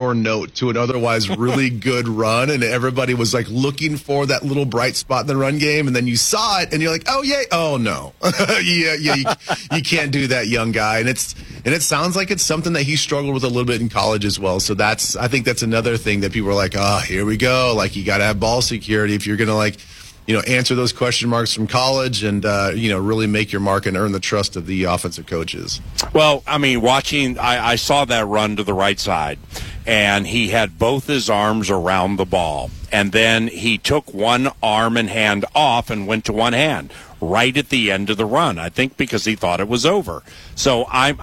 sour note to an otherwise really good run, and everybody was like looking for that little bright spot in the run game, and then you saw it, and you're like, oh yeah, oh no, you can't do that, young guy, and it sounds like it's something that he struggled with a little bit in college as well. So I think that's another thing that people are like, oh, here we go, like you got to have ball security if you're gonna answer those question marks from college and, really make your mark and earn the trust of the offensive coaches. Well, I mean, I saw that run to the right side, and he had both his arms around the ball. And then he took one arm and hand off and went to one hand right at the end of the run, I think because he thought it was over. So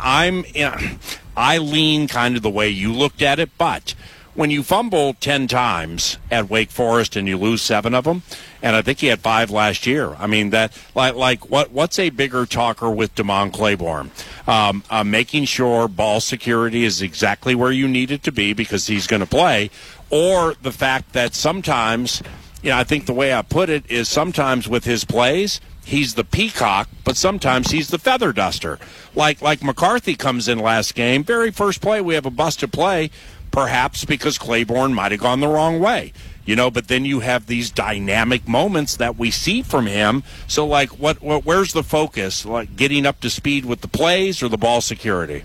I lean kind of the way you looked at it, but when you fumble 10 times at Wake Forest and you lose 7 of them, and I think he had 5 last year. I mean, that what's a bigger talker with Damon Claiborne? Making sure ball security is exactly where you need it to be because he's going to play, or the fact that sometimes, I think the way I put it is sometimes with his plays, he's the peacock, but sometimes he's the feather duster. Like McCarthy comes in last game, very first play we have a busted play, perhaps because Claiborne might have gone the wrong way, but then you have these dynamic moments that we see from him. So, where's the focus? Like getting up to speed with the plays or the ball security?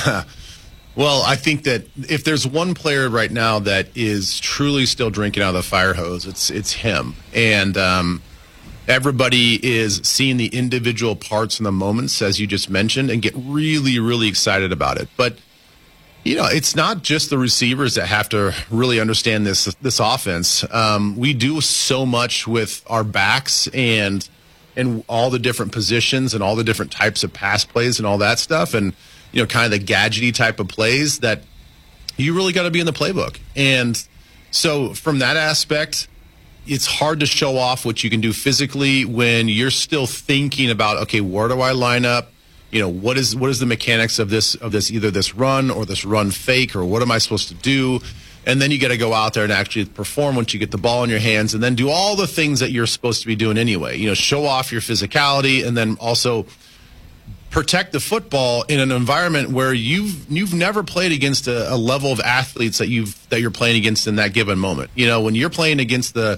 Well, I think that if there's one player right now that is truly still drinking out of the fire hose, it's him. And everybody is seeing the individual parts and the moments, as you just mentioned, and get really, really excited about it. But it's not just the receivers that have to really understand this offense. We do so much with our backs and all the different positions and all the different types of pass plays and all that stuff, and kind of the gadgety type of plays that you really got to be in the playbook. And so from that aspect, it's hard to show off what you can do physically when you're still thinking about, okay, where do I line up? What is the mechanics of this either this run or this run fake, or what am I supposed to do? And then you got to go out there and actually perform once you get the ball in your hands, and then do all the things that you're supposed to be doing anyway. Show off your physicality, and then also protect the football in an environment where you've never played against a level of athletes that you're playing against in that given moment. When you're playing against the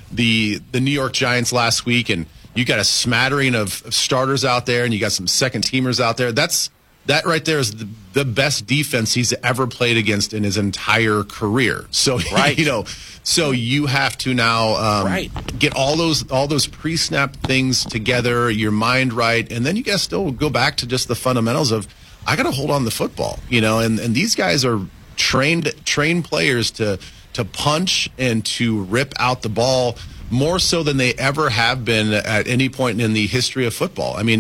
New York Giants last week, and you got a smattering of starters out there, and you got some second teamers out there. That right there is the best defense he's ever played against in his entire career. So right. So you have to now get all those pre-snap things together, your mind right, and then you got to still go back to just the fundamentals of I got to hold on to the football. And these guys are trained players to punch and to rip out the ball, more so than they ever have been at any point in the history of football. I mean,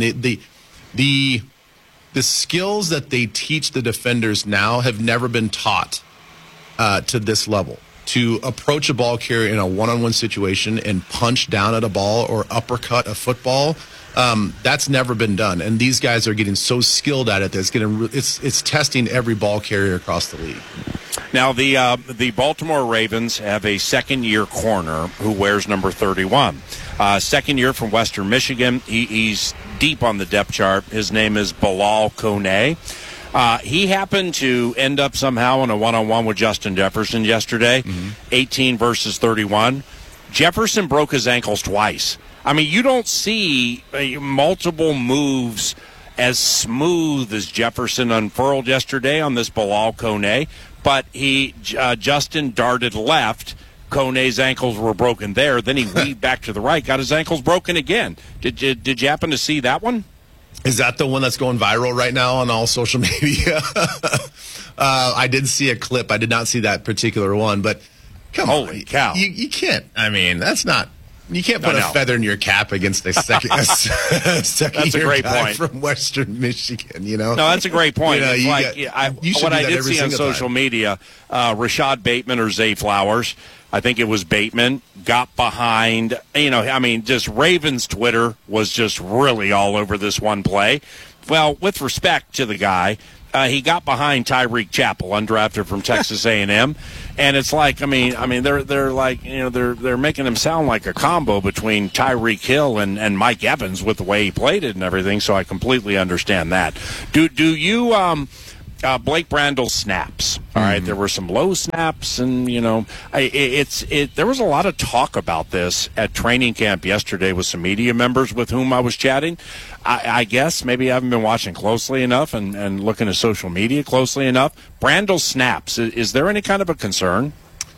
the skills that they teach the defenders now have never been taught to this level. To approach a ball carrier in a one-on-one situation and punch down at a ball or uppercut a football, that's never been done. And these guys are getting so skilled at it that it's testing every ball carrier across the league. Now, the Baltimore Ravens have a second-year corner who wears number 31. Second year from Western Michigan. He's deep on the depth chart. His name is Bilal Koneh. He happened to end up somehow in a one-on-one with Justin Jefferson yesterday, 18 versus 31. Jefferson broke his ankles twice. I mean, you don't see multiple moves as smooth as Jefferson unfurled yesterday on this Bilal Koneh. But Justin darted left. Koneh's ankles were broken there. Then he weaved back to the right, got his ankles broken again. Did you happen to see that one? Is that the one that's going viral right now on all social media? I did see a clip. I did not see that particular one, but holy cow. You can't. I mean, that's not. You can't put a feather in your cap against a second That's a great guy point. From Western Michigan, No, that's a great point. What I did see on social media, Rashad Bateman or Zay Flowers, I think it was Bateman, got behind, just Ravens Twitter was just really all over this one play. Well, with respect to the guy, he got behind Tyreek Chappell, undrafted from Texas A&M, and it's like, they're like, they're making him sound like a combo between Tyreek Hill and Mike Evans with the way he played it and everything. So I completely understand that. Do you Blake Brandel snaps. All right, there were some low snaps, and there was a lot of talk about this at training camp yesterday with some media members with whom I was chatting. I guess maybe I haven't been watching closely enough and looking at social media closely enough. Brandel snaps. Is there any kind of a concern?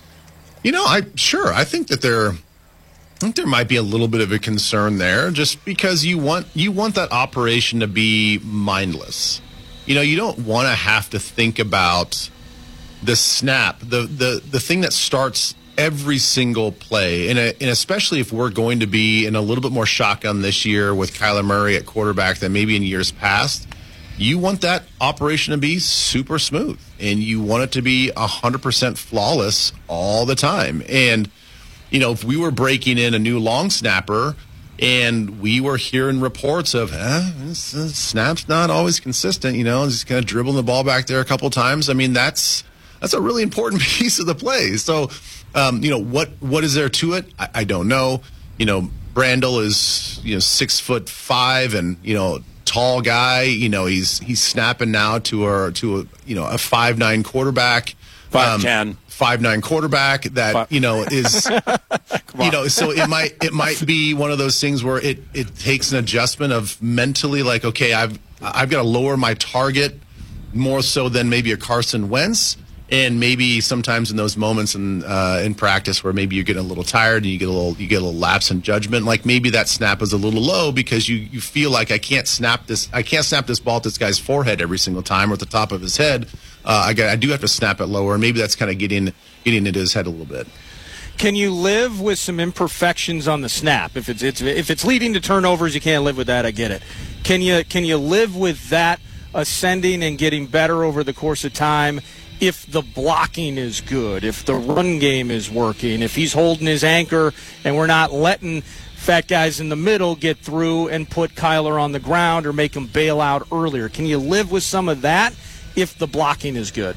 I think that there might be a little bit of a concern there, just because you want that operation to be mindless. You don't want to have to think about the snap, the thing that starts every single play, and especially if we're going to be in a little bit more shotgun this year with Kyler Murray at quarterback than maybe in years past. You want that operation to be super smooth, and you want it to be 100% flawless all the time. And if we were breaking in a new long snapper and we were hearing reports of, this snap's not always consistent, just kind of dribbling the ball back there a couple times. I mean, that's a really important piece of the play. So, what is there to it? I don't know. Brandel is, 6'5" and, tall guy. He's snapping now to a 5'9" quarterback. 5'10". 5'9" quarterback that is so it might be one of those things where it takes an adjustment of mentally, like, okay, I've got to lower my target more so than maybe a Carson Wentz, and maybe sometimes in those moments in practice where maybe you're getting a little tired and you get a little lapse in judgment, like maybe that snap is a little low because you feel like I can't snap this ball at this guy's forehead every single time or at the top of his head. I do have to snap it lower, and maybe that's kind of getting into his head a little bit. Can you live with some imperfections on the snap? If it's leading to turnovers, you can't live with that. I get it. Can you live with that ascending and getting better over the course of time? If the blocking is good, if the run game is working, if he's holding his anchor and we're not letting fat guys in the middle get through and put Kyler on the ground or make him bail out earlier. Can you live with some of that if the blocking is good?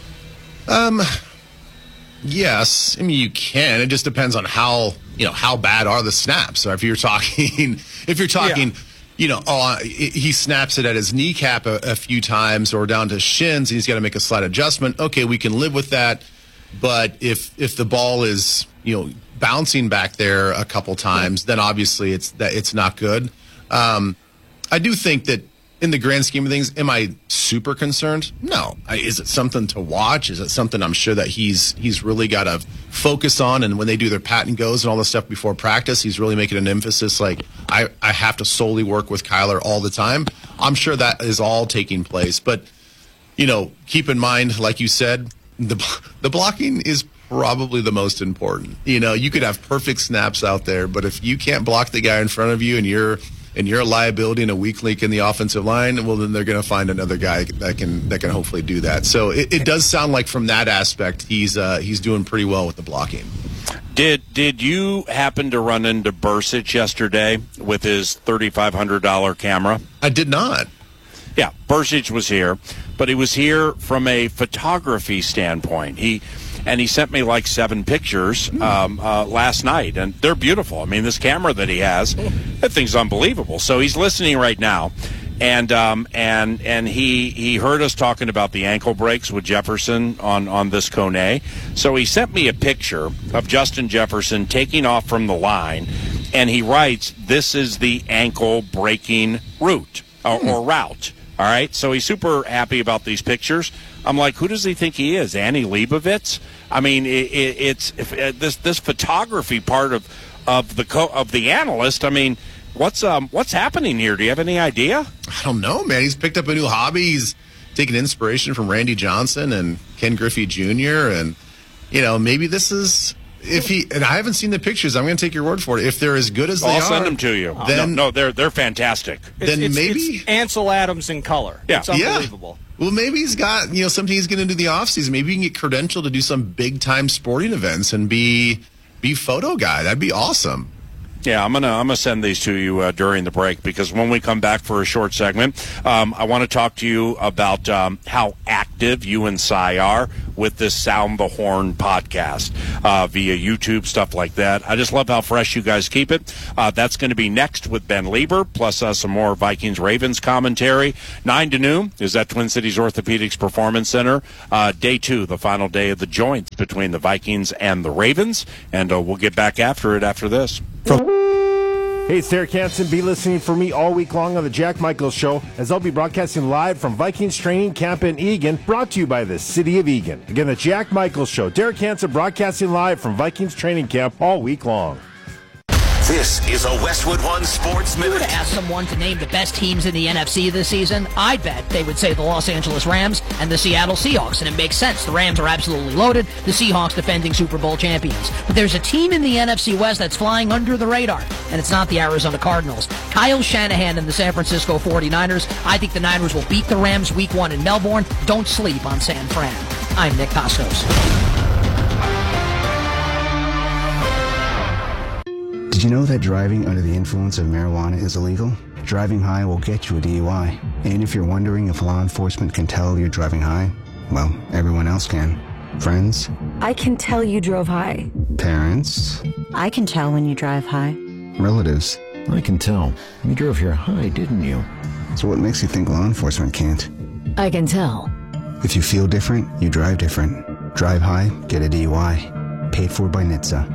Yes. I mean, you can. It just depends on how bad are the snaps. So if you're talking, he snaps it at his kneecap a few times or down to shins, and he's got to make a slight adjustment. Okay, we can live with that. But if the ball is bouncing back there a couple times, then obviously it's not good. I do think that in the grand scheme of things, am I super concerned? No. Is it something to watch? Is it something I'm sure that he's really got to focus on? And when they do their pat and goes and all this stuff before practice, he's really making an emphasis like, I have to solely work with Kyler all the time. I'm sure that is all taking place. But, keep in mind, like you said, the blocking is probably the most important. You could have perfect snaps out there, but if you can't block the guy in front of you and you're a liability and a weak link in the offensive line, well, then they're going to find another guy that can hopefully do that. So it does sound like from that aspect, he's doing pretty well with the blocking. Did you happen to run into Bursic yesterday with his $3,500 camera? I did not. Yeah, Bursic was here, but he was here from a photography standpoint. He sent me like 7 pictures last night, and they're beautiful. I mean, this camera that he has, that thing's unbelievable. So he's listening right now, and he heard us talking about the ankle breaks with Jefferson on this Kone. So he sent me a picture of Justin Jefferson taking off from the line, and he writes, "This is the ankle breaking route or route." All right, so he's super happy about these pictures. I'm like, who does he think he is, Annie Leibovitz? I mean, it's this photography part of the analyst. I mean, what's happening here? Do you have any idea? I don't know, man. He's picked up a new hobby. He's taking inspiration from Randy Johnson and Ken Griffey Jr. And maybe this is. And I haven't seen the pictures. I'm going to take your word for it. If they're as good as they are, I'll send them to you. Then they're fantastic. It's Ansel Adams in color. Yeah. It's unbelievable. Yeah. Well, maybe he's got something he's going to do the offseason. Maybe he can get credentialed to do some big time sporting events and be photo guy. That'd be awesome. Yeah, I'm gonna send these to you during the break, because when we come back for a short segment, I want to talk to you about how active you and Cy are with this Sound the Horn podcast via YouTube, stuff like that. I just love how fresh you guys keep it. That's going to be next with Ben Lieber, plus some more Vikings-Ravens commentary. 9 to noon is at Twin Cities Orthopedics Performance Center. Day 2, the final day of the joints between the Vikings and the Ravens, and we'll get back after it after this. Hey, it's Derek Hansen. Be listening for me all week long on the Jack Michaels Show, as I'll be broadcasting live from Vikings Training Camp in Eagan, brought to you by the City of Eagan. Again, the Jack Michaels Show. Derek Hansen broadcasting live from Vikings Training Camp all week long. This is a Westwood One Sports Minute. If you were to ask someone to name the best teams in the NFC this season, I'd bet they would say the Los Angeles Rams and the Seattle Seahawks, and it makes sense. The Rams are absolutely loaded, the Seahawks defending Super Bowl champions. But there's a team in the NFC West that's flying under the radar, and it's not the Arizona Cardinals. Kyle Shanahan and the San Francisco 49ers. I think the Niners will beat the Rams Week 1 in Melbourne. Don't sleep on San Fran. I'm Nick Costos. Did you know that driving under the influence of marijuana is illegal? Driving high will get you a DUI. And if you're wondering if law enforcement can tell you're driving high, well, everyone else can. Friends? I can tell you drove high. Parents? I can tell when you drive high. Relatives? I can tell. You drove here high, didn't you? So what makes you think law enforcement can't? I can tell. If you feel different, you drive different. Drive high, get a DUI. Paid for by NHTSA.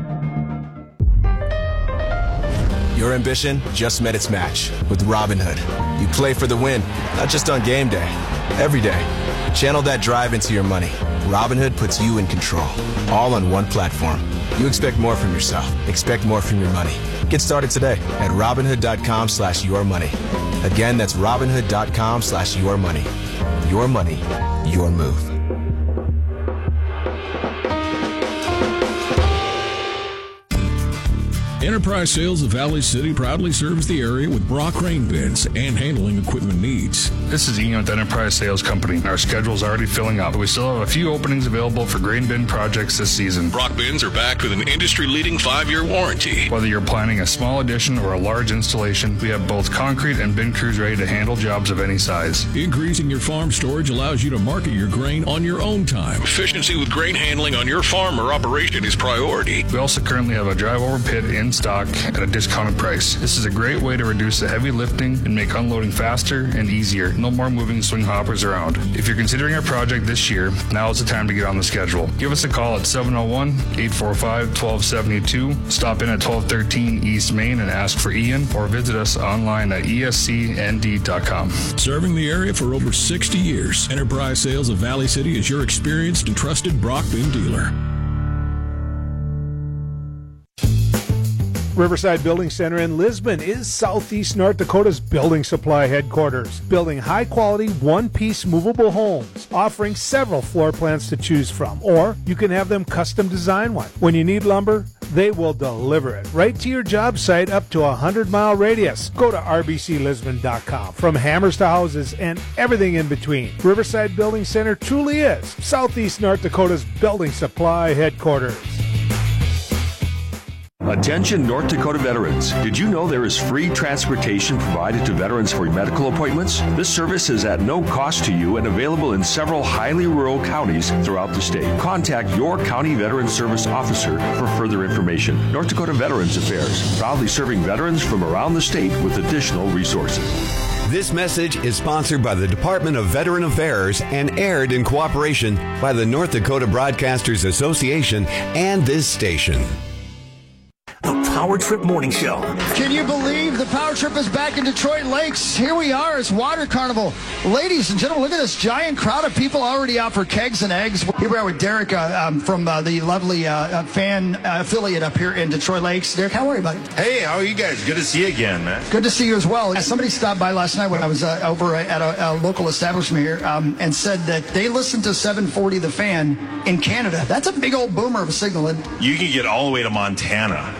Your ambition just met its match with Robinhood. You play for the win, not just on game day, every day. Channel that drive into your money. Robinhood puts you in control, all on one platform. You expect more from yourself. Expect more from your money. Get started today at Robinhood.com/yourmoney. Again, that's Robinhood.com/yourmoney. Your money, your move. Enterprise Sales of Valley City proudly serves the area with Brock crane bins and handling equipment needs. This is Ian with Enterprise Sales Company. Our schedule's already filling up, but we still have a few openings available for grain bin projects this season. Brock bins are backed with an industry-leading 5-year warranty. Whether you're planning a small addition or a large installation, we have both concrete and bin crews ready to handle jobs of any size. Increasing your farm storage allows you to market your grain on your own time. Efficiency with grain handling on your farm or operation is priority. We also currently have a drive-over pit in stock at a discounted price. This is a great way to reduce the heavy lifting and make unloading faster and easier. No more moving swing hoppers around. If you're considering a project this year, now is the time to get on the schedule. Give us a call at 701-845-1272. Stop in at 1213 East Main and ask for Ian, or visit us online at escnd.com. Serving the area for over 60 years, Enterprise Sales of Valley City is your experienced and trusted Brock bin dealer. Riverside Building Center in Lisbon is Southeast North Dakota's building supply headquarters, building high-quality, one-piece movable homes, offering several floor plans to choose from, or you can have them custom design one. When you need lumber, they will deliver it right to your job site up to a 100-mile radius. Go to rbclisbon.com. From hammers to houses and everything in between, Riverside Building Center truly is Southeast North Dakota's building supply headquarters. Attention North Dakota veterans. Did you know there is free transportation provided to veterans for medical appointments? This service is at no cost to you and available in several highly rural counties throughout the state. Contact your county veteran service officer for further information. North Dakota Veterans Affairs, proudly serving veterans from around the state with additional resources. This message is sponsored by the Department of Veteran Affairs and aired in cooperation by the North Dakota Broadcasters Association and this station. The Power Trip Morning Show. Can you believe the Power Trip is back in Detroit Lakes? Here we are. It's Water Carnival. Ladies and gentlemen, look at this giant crowd of people already out for kegs and eggs. Here we are with Derek from the lovely fan affiliate up here in Detroit Lakes. Derek, how are you, buddy? Hey, how are you guys? Good to see you again, man. Good to see you as well. Somebody stopped by last night when I was over at a local establishment here and said that they listened to 740 The Fan in Canada. That's a big old boomer of a signal. You can get all the way to Montana. It's amazing.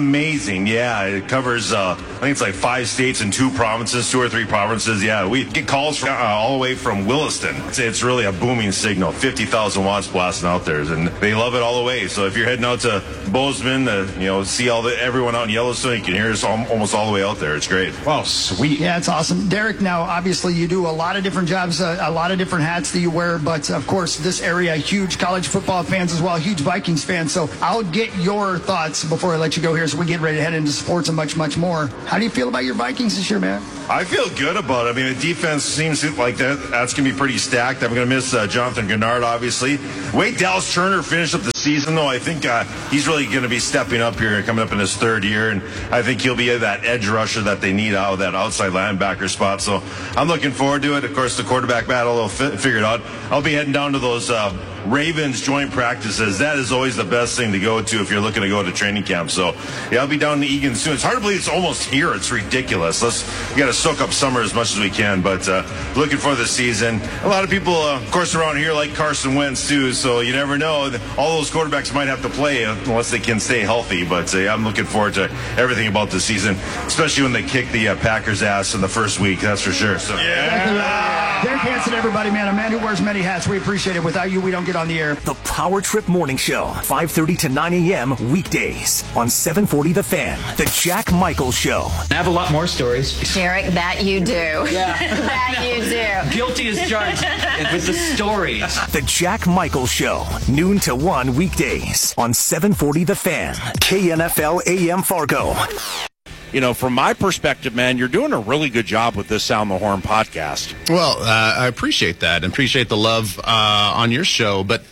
amazing. Yeah, it covers, I think it's like 5 states and 2 provinces, 2 or 3 provinces. Yeah, we get calls from, all the way from Williston. It's really a booming signal. 50,000 watts blasting out there, and they love it all the way. So if you're heading out to Bozeman, see everyone out in Yellowstone, you can hear us almost all the way out there. It's great. Wow, sweet. Yeah, it's awesome. Derek, now, obviously, you do a lot of different jobs, a lot of different hats that you wear, but, of course, this area, huge college football fans as well, huge Vikings fans. So I'll get your thoughts before I let you go here so we get ready to head into sports and much, much more. How do you feel about your Vikings this year, man? I feel good about it. I mean, the defense seems like that's going to be pretty stacked. I'm going to miss Jonathan Gennard, obviously. The way Dallas Turner finished up the season, though, I think he's really going to be stepping up here, coming up in his 3rd year, and I think he'll be that edge rusher that they need out of that outside linebacker spot. So I'm looking forward to it. Of course, the quarterback battle will figure it out. I'll be heading down to those Ravens joint practices. That is always the best thing to go to if you're looking to go to training camp. So, yeah, I'll be down to Egan soon. It's hard to believe it's almost here. It's ridiculous. We got to soak up summer as much as we can, but looking for the season. A lot of people, of course, around here like Carson Wentz, too, so you never know. All those quarterbacks might have to play unless they can stay healthy, but I'm looking forward to everything about the season, especially when they kick the Packers' ass in the first week, that's for sure. So, yeah. Derek Hansen, everybody, man, a man who wears many hats. We appreciate it. Without you, we don't get on the air. The Power Trip Morning Show, 5:30 to 9 a.m. weekdays on 740 The Fan. The Jack Michaels Show. I have a lot more stories. Derek, that you do. Yeah. That you do. Guilty as charged with the stories. The Jack Michaels Show, noon to 1 weekdays on 740 The Fan. KNFL AM Fargo. From my perspective, man, you're doing a really good job with this Sound the Horn podcast. Well, I appreciate that and appreciate the love on your show. But,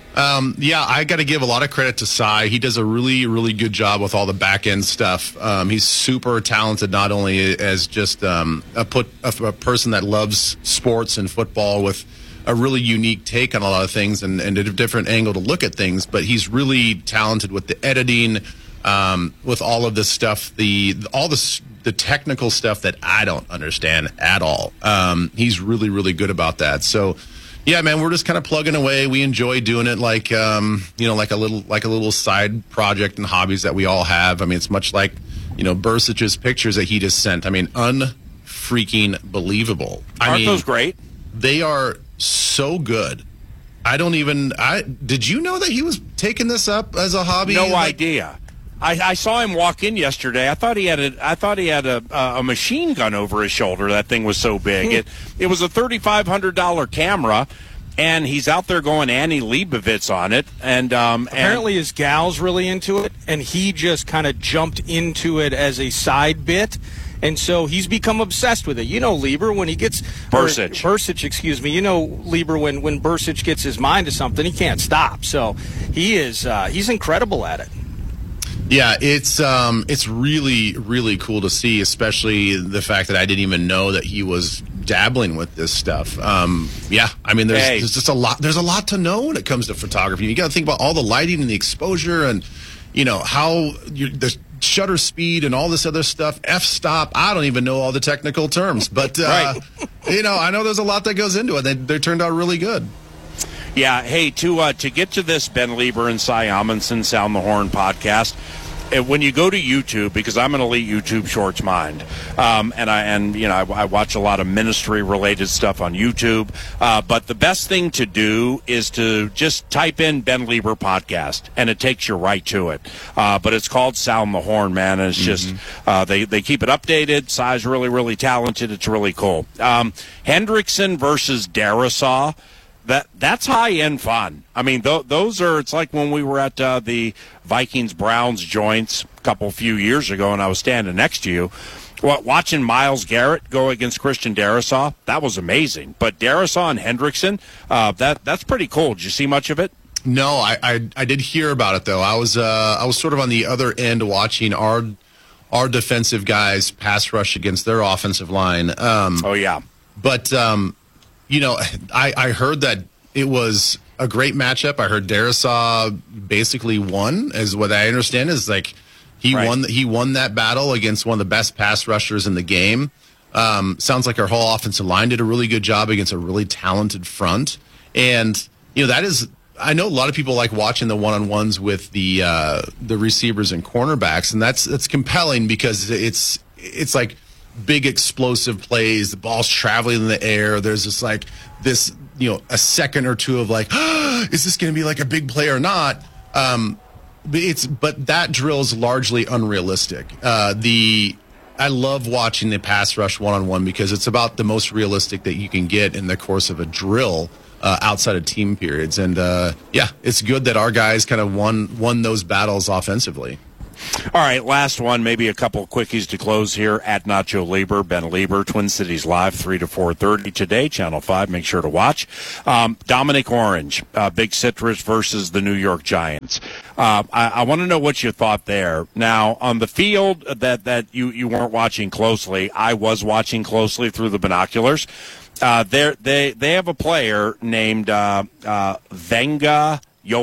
I got to give a lot of credit to Cy. He does a really, really good job with all the back-end stuff. He's super talented, not only as just a person that loves sports and football with a really unique take on a lot of things and a different angle to look at things, but he's really talented with the editing, with all of this stuff, the technical stuff that I don't understand at all. He's really, really good about that. So, yeah, man, we're just kind of plugging away. We enjoy doing it like a little side project and hobbies that we all have. I mean, it's much like, Bursic's pictures that he just sent. I mean, unfreaking believable. Aren't those great? They are so good. Did you know that he was taking this up as a hobby? No idea. I saw him walk in yesterday. I thought he had a machine gun over his shoulder. That thing was so big. It was a $3,500 camera, and he's out there going Annie Leibovitz on it. And apparently his gal's really into it, and he just kind of jumped into it as a side bit. And so he's become obsessed with it. Lieber, when he gets Bursich, excuse me. Lieber, when Bursich gets his mind to something, he can't stop. So he's incredible at it. Yeah, it's really, really cool to see, especially the fact that I didn't even know that he was dabbling with this stuff. There's just a lot. There's a lot to know when it comes to photography. You got to think about all the lighting and the exposure, and how the shutter speed and all this other stuff. F-stop. I don't even know all the technical terms, but right. I know there's a lot that goes into it. They turned out really good. Yeah, hey, to get to this Ben Lieber and Cy Amundsen Sound the Horn podcast, when you go to YouTube, because I'm an elite YouTube Shorts mind, and I watch a lot of ministry related stuff on YouTube. But the best thing to do is to just type in Ben Lieber podcast, and it takes you right to it. But it's called Sound the Horn, man, and it's just they keep it updated. Cy's really, really talented. It's really cool. Hendrickson versus Darrisaw. That's high-end fun. I mean, those are, it's like when we were at the Vikings-Browns joints a few years ago, and I was standing next to you. Watching Myles Garrett go against Christian Darrisaw, that was amazing. But Darrisaw and Hendrickson, that's pretty cool. Did you see much of it? No, I did hear about it, though. I was sort of on the other end watching our defensive guys pass rush against their offensive line. But I heard that it was a great matchup. I heard Darrisaw basically won, as what I understand is like he won that battle against one of the best pass rushers in the game. Sounds like our whole offensive line did a really good job against a really talented front. And, that is I know a lot of people like watching the one-on-ones with the receivers and cornerbacks, and that's compelling because it's like big explosive plays. The ball's traveling in the air. There's just like this, a second or two of like, is this going to be like a big play or not? But that drill is largely unrealistic. I love watching the pass rush one-on-one because it's about the most realistic that you can get in the course of a drill outside of team periods. And, it's good that our guys kind of won those battles offensively. All right, last one, maybe a couple of quickies to close here. At Nacho Lieber, Ben Lieber, Twin Cities Live, 3 to 4:30 today, Channel 5. Make sure to watch. Dominic Orange, Big Citrus versus the New York Giants. I want to know what you thought there. Now, on the field that you weren't watching closely, I was watching closely through the binoculars. They have a player named Venga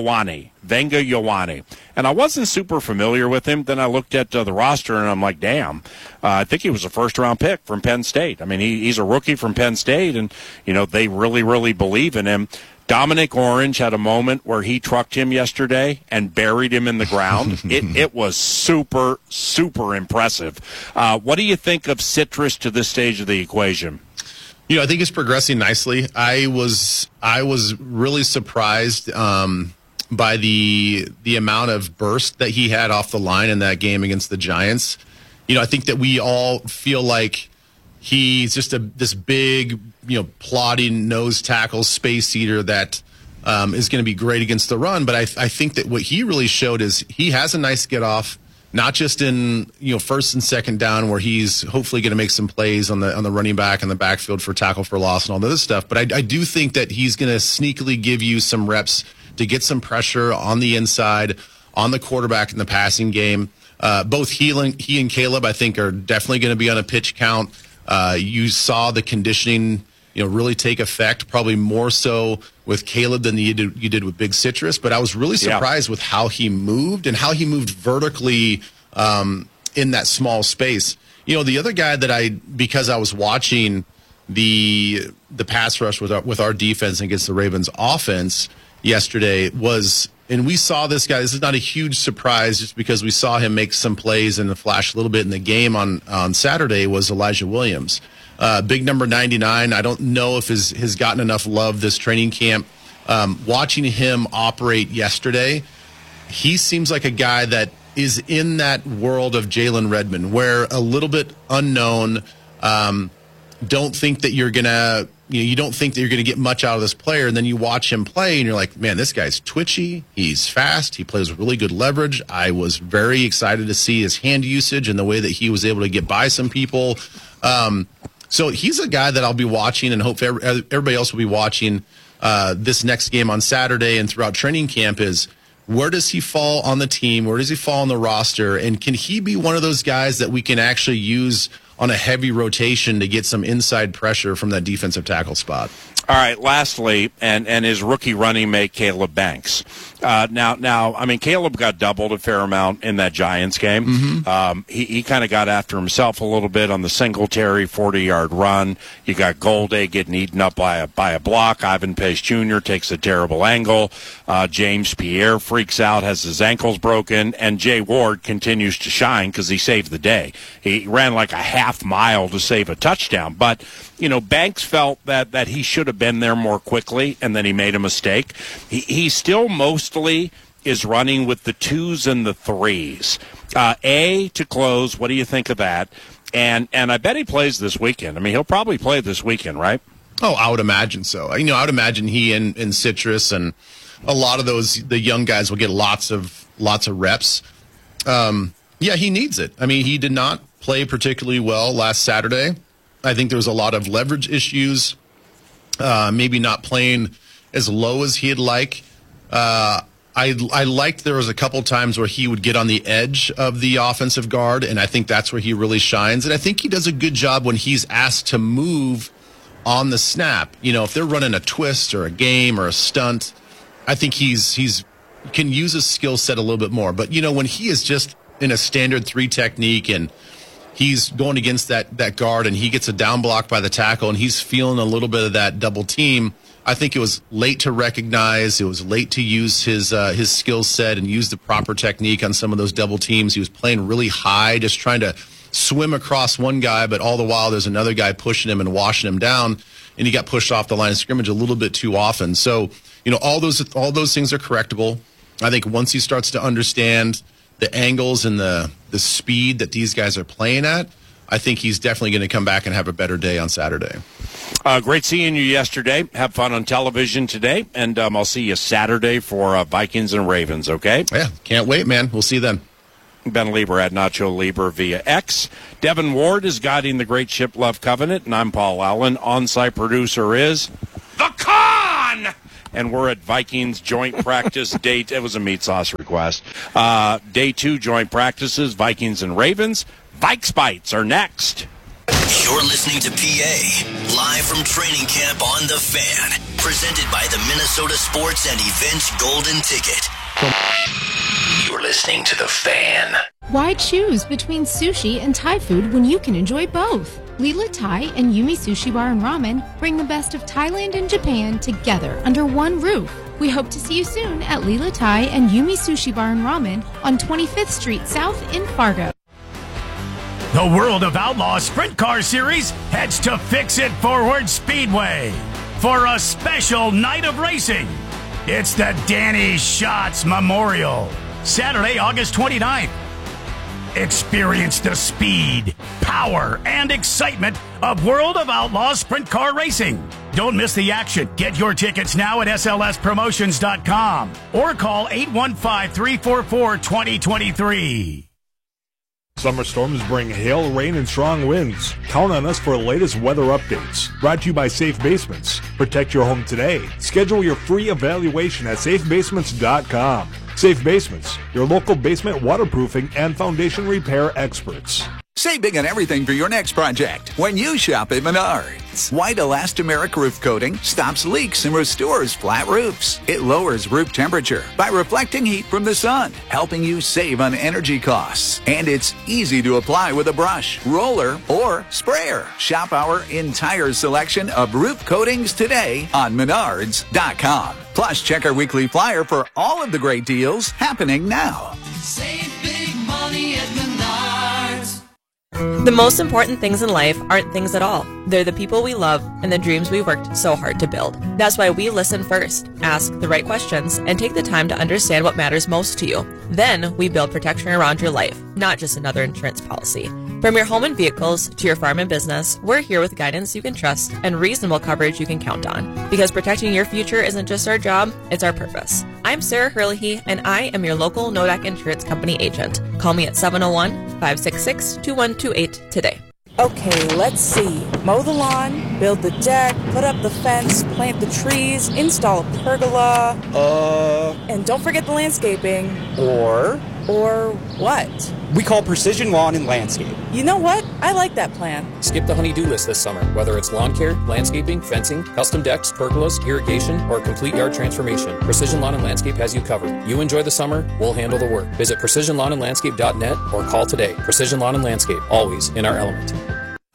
Ioane. And I wasn't super familiar with him. Then I looked at the roster, and I'm like, damn, I think he was a first-round pick from Penn State. I mean, he's a rookie from Penn State, and, they really, really believe in him. Dominic Orange had a moment where he trucked him yesterday and buried him in the ground. It was super, super impressive. What do you think of Citrus to this stage of the equation? I think it's progressing nicely. I was really surprised by the amount of burst that he had off the line in that game against the Giants. I think that we all feel like he's just this big, plodding nose tackle space eater that is going to be great against the run. But I think that what he really showed is he has a nice get off. Not just in first and second down where he's hopefully going to make some plays on the running back in the backfield for tackle for loss and all this stuff, but I do think that he's going to sneakily give you some reps to get some pressure on the inside, on the quarterback in the passing game. Both he and Caleb, I think, are definitely going to be on a pitch count. You saw the conditioning really take effect, probably more so with Caleb than you did with Big Citrus. But I was really surprised with how he moved and how he moved vertically in that small space. The other guy that because I was watching the pass rush with our defense against the Ravens offense yesterday and we saw this guy. This is not a huge surprise just because we saw him make some plays and flash a little bit in the game on Saturday, was Elijah Williams. Big number 99. I don't know if has gotten enough love this training camp. Watching him operate yesterday, he seems like a guy that is in that world of Jalen Redmond, where a little bit unknown. Don't think that you're gonna. You don't think that you're going to get much out of this player, and then you watch him play, and you're like, man, this guy's twitchy. He's fast. He plays with really good leverage. I was very excited to see his hand usage and the way that he was able to get by some people. So he's a guy that I'll be watching, and hope everybody else will be watching this next game on Saturday and throughout training camp. Is where does he fall on the team? Where does he fall on the roster? And can he be one of those guys that we can actually use on a heavy rotation to get some inside pressure from that defensive tackle spot? All right, lastly, and his rookie running mate, Caleb Banks. Now, I mean, Caleb got doubled a fair amount in that Giants game. Mm-hmm. He kind of got after himself a little bit on the Singletary 40-yard run. You got Golday getting eaten up by a block. Ivan Pace Jr. takes a terrible angle. James Pierre freaks out, has his ankles broken, and Jay Ward continues to shine because he saved the day. He ran like a half mile to save a touchdown, but Banks felt that he should have been there more quickly, and then he made a mistake. He still mostly is running with the 2s and the 3s. To close, what do you think of that? And I bet he plays this weekend. I mean, he'll probably play this weekend, right? Oh, I would imagine so. I would imagine he and Citrus and a lot of the young guys will get lots of reps. He needs it. I mean, he did not play particularly well last Saturday. I think there was a lot of leverage issues, maybe not playing as low as he'd like. I liked there was a couple times where he would get on the edge of the offensive guard, and I think that's where he really shines. And I think he does a good job when he's asked to move on the snap. If they're running a twist or a game or a stunt, I think he's can use his skill set a little bit more. But, when he is just in a standard 3 technique and he's going against that guard and he gets a down block by the tackle and he's feeling a little bit of that double team, I think it was late to recognize. It was late to use his skill set and use the proper technique on some of those double teams. He was playing really high, just trying to swim across one guy, but all the while there's another guy pushing him and washing him down, and he got pushed off the line of scrimmage a little bit too often. So, all those things are correctable. I think once he starts to understand the angles and the speed that these guys are playing at, I think he's definitely going to come back and have a better day on Saturday. Great seeing you yesterday. Have fun on television today, and I'll see you Saturday for Vikings and Ravens, okay? Yeah, can't wait, man. We'll see you then. Ben Lieber at Nacho Lieber via X. Devin Ward is guiding the Great Ship Love Covenant, and I'm Paul Allen. On-site producer is The Con! And we're at Vikings joint practice date. It was a meat sauce request. Day 2 joint practices, Vikings and Ravens. Vikes Bites are next. You're listening to PA, live from training camp on The Fan. Presented by the Minnesota Sports and Events Golden Ticket. You're listening to The Fan. Why choose between sushi and Thai food when you can enjoy both? Lila Thai and Yumi Sushi Bar and Ramen bring the best of Thailand and Japan together under one roof. We hope to see you soon at Lila Thai and Yumi Sushi Bar and Ramen on 25th Street South in Fargo. The World of Outlaws Sprint Car Series heads to Fix It Forward Speedway for a special night of racing. It's the Danny Schatz Memorial, Saturday, August 29th. Experience the speed, power, and excitement of World of Outlaws Sprint Car Racing. Don't miss the action. Get your tickets now at slspromotions.com or call 815-344-2023. Summer storms bring hail, rain, and strong winds. Count on us for the latest weather updates. Brought to you by Safe Basements. Protect your home today. Schedule your free evaluation at safebasements.com. Safe Basements, your local basement waterproofing and foundation repair experts. Save big on everything for your next project when you shop at Menards. White elastomeric roof coating stops leaks and restores flat roofs. It lowers roof temperature by reflecting heat from the sun, helping you save on energy costs. And it's easy to apply with a brush, roller, or sprayer. Shop our entire selection of roof coatings today on Menards.com. Plus, check our weekly flyer for all of the great deals happening now. Save big money at Menards. The most important things in life aren't things at all. They're the people we love and the dreams we worked so hard to build. That's why we listen first, ask the right questions, and take the time to understand what matters most to you. Then we build protection around your life, not just another insurance policy. From your home and vehicles to your farm and business, we're here with guidance you can trust and reasonable coverage you can count on. Because protecting your future isn't just our job, it's our purpose. I'm Sarah Hurley, and I am your local Nodak Insurance Company agent. Call me at 701-566-2128 today. Okay, let's see. Mow the lawn, build the deck, put up the fence, plant the trees, install a pergola. And don't forget the landscaping. Or what? We call Precision Lawn and Landscape. You know what? I like that plan. Skip the honey-do list this summer. Whether it's lawn care, landscaping, fencing, custom decks, pergolas, irrigation, or complete yard transformation, Precision Lawn and Landscape has you covered. You enjoy the summer, we'll handle the work. Visit PrecisionLawnandLandscape.net or call today. Precision Lawn and Landscape, always in our element.